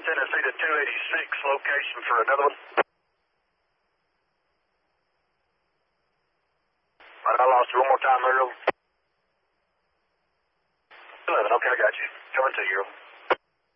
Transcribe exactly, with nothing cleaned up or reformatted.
Tennessee to two eighty-six, location for another one. Right, I lost you one more time, Earl. eleven, okay, I got you. Coming to you, Earl.